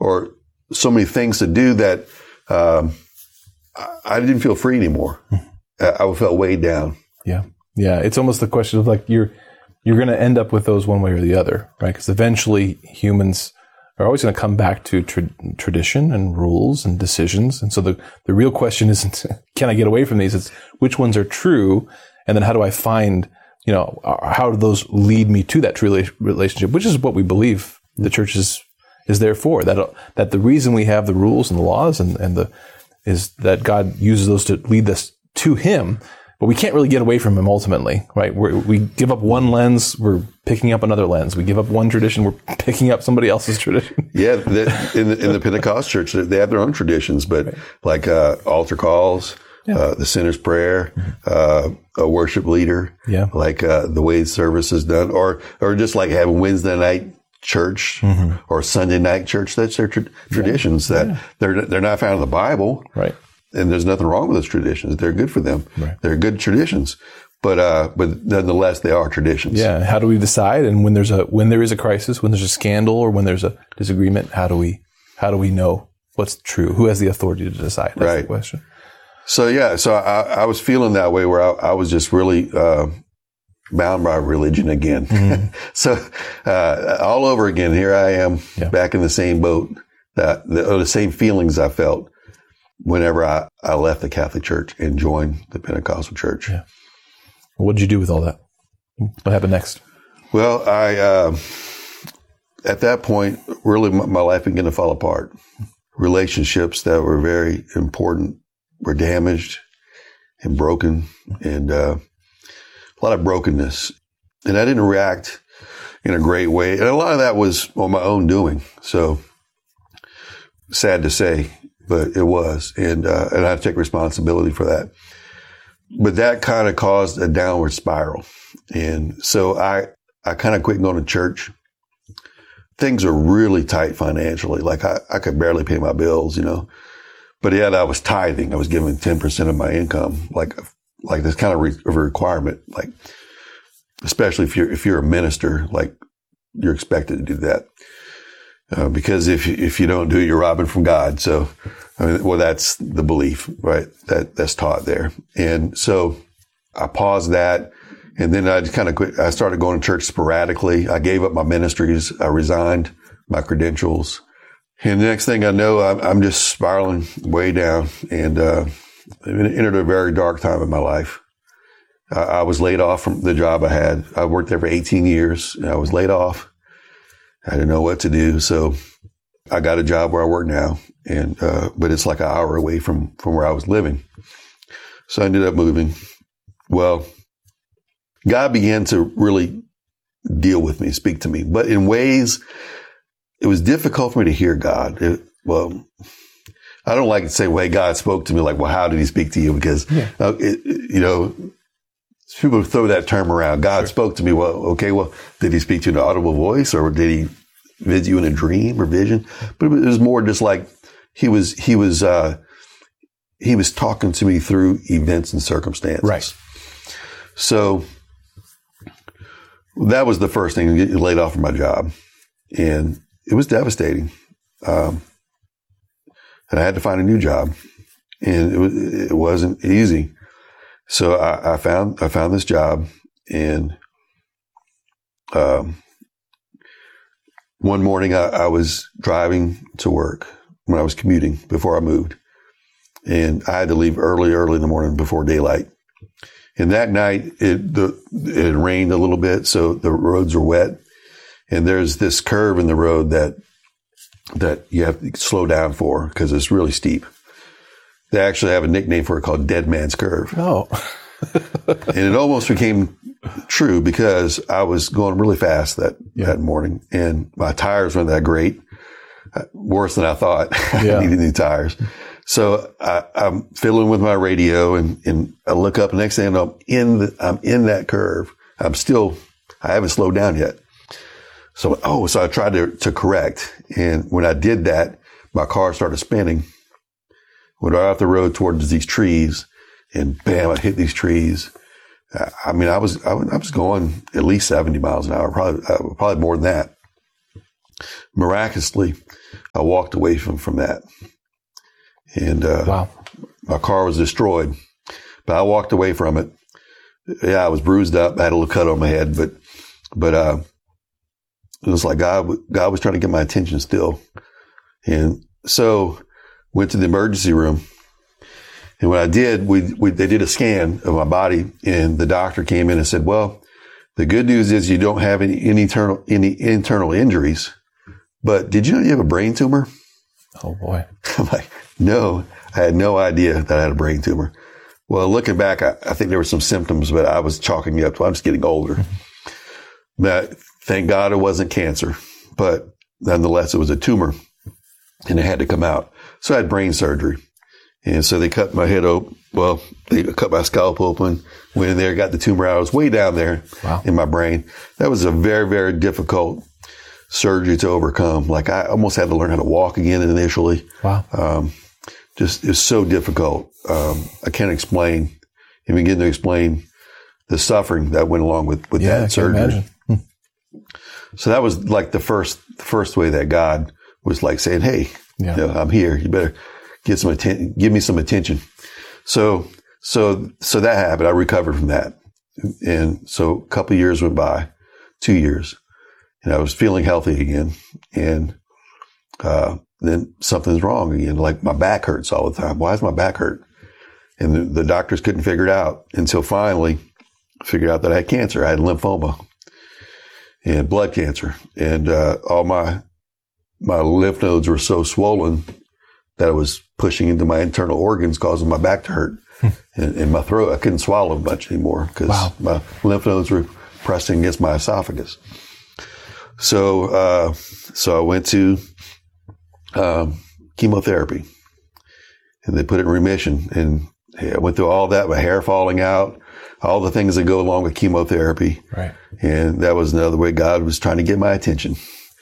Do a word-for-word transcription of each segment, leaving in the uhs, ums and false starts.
or so many things to do that um, I, I didn't feel free anymore. I, I felt weighed down. Yeah. Yeah. It's almost the question of like, you're, you're going to end up with those one way or the other, right? Because eventually humans are always going to come back to tra- tradition and rules and decisions. And so the, the real question isn't, can I get away from these? It's which ones are true? And then how do I find, you know, how do those lead me to that true relationship, which is what we believe the church is, is there for. That, that the reason we have the rules and the laws and, and the, is that God uses those to lead us to Him. But we can't really get away from Him ultimately, right? We're, we give up one lens, we're picking up another lens. We give up one tradition, we're picking up somebody else's tradition. Yeah, the, in, the, in the Pentecost church, they have their own traditions, but right. like uh, altar calls, yeah. uh, the sinner's prayer, mm-hmm. uh, a worship leader, yeah. like uh, the way service is done, or or just like having Wednesday night church mm-hmm. or Sunday night church. That's their tra- traditions yeah. that yeah. they're they're not found in the Bible, right? And there's nothing wrong with those traditions. They're good for them. Right. They're good traditions. But, uh, but nonetheless, they are traditions. Yeah. How do we decide? And when there's a, when there is a crisis, when there's a scandal or when there's a disagreement, how do we, how do we know what's true? Who has the authority to decide? That's right. the question. So, yeah. So I, I was feeling that way where I, I was just really, uh, bound by religion again. Mm-hmm. so, uh, all over again, here I am yeah. back in the same boat, that the, the same feelings I felt whenever I, I left the Catholic Church and joined the Pentecostal Church. Yeah. What did you do with all that? What happened next? Well, I, uh, at that point, really my, my life began to fall apart. Relationships that were very important were damaged and broken, and uh, a lot of brokenness. And I didn't react in a great way. And a lot of that was on my own doing. So sad to say, but it was. And, uh, and I had to take responsibility for that. But that kind of caused a downward spiral. And so I, I kind of quit going to church. Things are really tight financially. Like I, I could barely pay my bills, you know, but yet I was tithing. I was giving ten percent of my income, like, like this kind of, re- of a requirement, like, especially if you're, if you're a minister, like you're expected to do that. Uh, because if you, if you don't do it, you're robbing from God. So, I mean, well, that's the belief, right? That, that's taught there. And so I paused that, and then I just kind of quit. I started going to church sporadically. I gave up my ministries. I resigned my credentials. And the next thing I know, I'm, I'm just spiraling way down, and, uh, entered a very dark time in my life. I, I was laid off from the job I had. I worked there for eighteen years, and I was laid off. I didn't know what to do. So I got a job where I work now, and, uh, but it's like an hour away from, from where I was living. So I ended up moving. Well, God began to really deal with me, speak to me, but in ways it was difficult for me to hear God. It, well, I don't like to say, well, hey, God spoke to me. Like, well, how did He speak to you? Because, yeah. uh, it, you know, people throw that term around. God sure. spoke to me. Well, okay, well, did He speak to you in an audible voice, or did He visit you in a dream or vision? But it was more just like he was, he was, uh, he was talking to me through events and circumstances. Right. So that was the first thing, getting laid off from my job. And it was devastating. Um, and I had to find a new job, and it, was, it wasn't easy. So I, I found, I found this job, and, um, one morning I, I was driving to work when I was commuting before I moved, and I had to leave early, early in the morning before daylight. And that night it, the, it rained a little bit, so the roads were wet, and there's this curve in the road that, that you have to slow down for because it's really steep. They actually have a nickname for it called Dead Man's Curve. Oh. And it almost became true because I was going really fast that, yeah. that morning, and my tires weren't that great. Worse than I thought. Yeah. I needed new tires. So I, I'm fiddling with my radio, and, and I look up, and next thing I know, I'm in the, I'm in that curve. I'm still, I haven't slowed down yet. So, oh, so I tried to, to correct. And when I did that, my car started spinning. Went right off the road towards these trees, and bam, I hit these trees. I mean, I was, I was going at least seventy miles an hour, probably, uh, probably more than that. miraculously, I walked away from, from that. And uh, wow. my car was destroyed, but I walked away from it. Yeah, I was bruised up. I had a little cut on my head, but but uh, it was like God, God was trying to get my attention still. And so went to the emergency room. And when I did, we, we they did a scan of my body, and the doctor came in and said, well, the good news is you don't have any, any internal any internal injuries, but did you know you have a brain tumor? Oh, boy. I'm like, no, I had no idea that I had a brain tumor. Well, looking back, I, I think there were some symptoms, but I was chalking it up to I'm just getting older. But thank God it wasn't cancer, but nonetheless, it was a tumor, and it had to come out. So I had brain surgery. And so they cut my head open. Well, they cut my scalp open, went in there, got the tumor out. It was way down there wow. in my brain. That was a very, very difficult surgery to overcome. Like I almost had to learn how to walk again initially. Wow. Um, just, it's so difficult. Um, I can't explain, even begin to explain the suffering that went along with, with yeah, that surgery. Imagine. Hmm. So that was like the first, the first way that God was like saying, hey, yeah. you know, I'm here. You better get some attention, give me some attention. So, so, so that happened. I recovered from that. And so a couple of years went by, two years, and I was feeling healthy again. And, uh, then something's wrong again. Like my back hurts all the time. Why does my back hurt? And the, the doctors couldn't figure it out until finally figured out that I had cancer. I had lymphoma and blood cancer. And, uh, all my, my lymph nodes were so swollen that it was pushing into my internal organs, causing my back to hurt and, and my throat. I couldn't swallow much anymore because wow. my lymph nodes were pressing against my esophagus. So, uh, so I went to, um, chemotherapy, and they put it in remission. And hey, I went through all that, my hair falling out, all the things that go along with chemotherapy. Right. And that was another way God was trying to get my attention.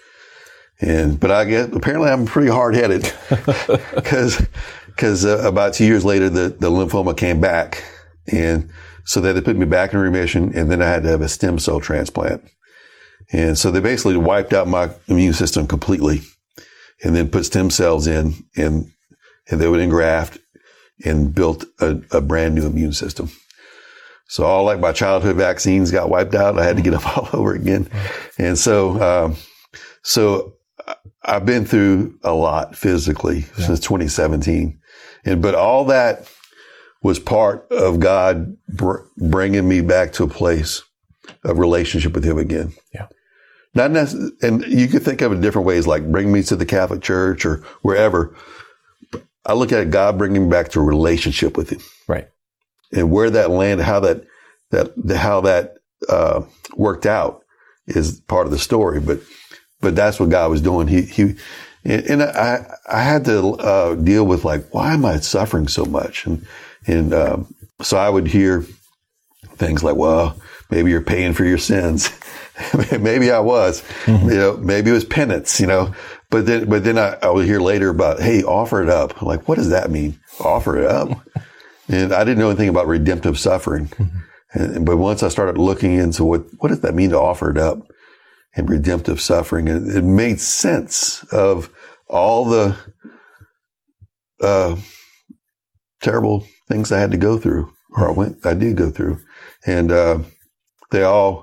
And, but I guess apparently I'm pretty hard headed because, because uh, about two years later, the, the lymphoma came back. And so they, they put me back in remission, and then I had to have a stem cell transplant. And so they basically wiped out my immune system completely and then put stem cells in, and, and they would engraft and built a, a brand new immune system. So all like my childhood vaccines got wiped out. I had to get them all over again. And so, um, so I've been through a lot physically yeah. since twenty seventeen. And, but all that was part of God br- bringing me back to a place of relationship with Him again. Yeah. Not necessarily, and you could think of it in different ways, like bring me to the Catholic Church or wherever. I look at God bringing me back to a relationship with Him. Right. And where that landed, how that, that, how that, uh, worked out is part of the story. But, but that's what God was doing. He, he, and, and I, I had to, uh, deal with like, why am I suffering so much? And, and, um, so I would hear things like, well, maybe you're paying for your sins. Maybe I was, mm-hmm. you know, maybe it was penance, you know, but then, but then I, I would hear later about, hey, offer it up. I'm like, what does that mean? Offer it up. And I didn't know anything about redemptive suffering. Mm-hmm. And, but once I started looking into what, what does that mean to offer it up and redemptive suffering, it, it made sense of all the, uh, terrible things I had to go through, or I went, I did go through. And, uh, they all,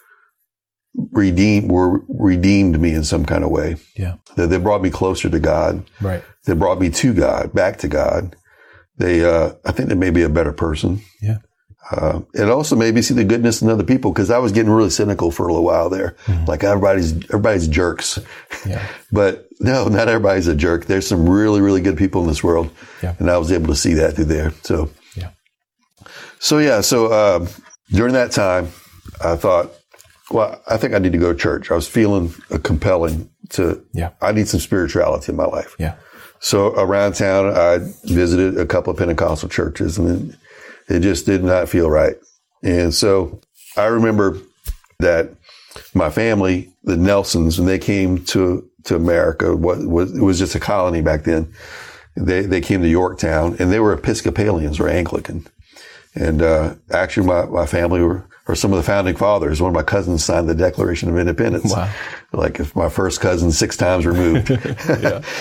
redeemed were redeemed me in some kind of way. Yeah. They, they brought me closer to God. Right. They brought me to God, back to God. They, uh, I think they made me a better person. Yeah. Uh, it also made me see the goodness in other people, because I was getting really cynical for a little while there. Mm-hmm. Like everybody's, everybody's jerks. Yeah. But no, not everybody's a jerk. There's some really, really good people in this world. Yeah. And I was able to see that through there. So, yeah. So yeah. So, uh, during that time, I thought, well, I think I need to go to church. I was feeling uh, compelling to, yeah. I need some spirituality in my life. Yeah. So around town, I visited a couple of Pentecostal churches, and it, it just did not feel right. And so I remember that my family, the Nelsons, when they came to, to America, what was, it was just a colony back then. They, they came to Yorktown, and they were Episcopalians or Anglican. And, uh, actually my, my family were, or some of the founding fathers. One of my cousins signed the Declaration of Independence. Wow. Like if my first cousin six times removed.